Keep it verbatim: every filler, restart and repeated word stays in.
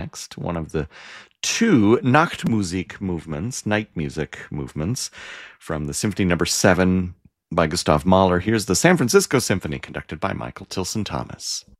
next, one of the two Nachtmusik movements, night music movements, from the Symphony Number Seven by Gustav Mahler. Here's the San Francisco Symphony, conducted by Michael Tilson Thomas.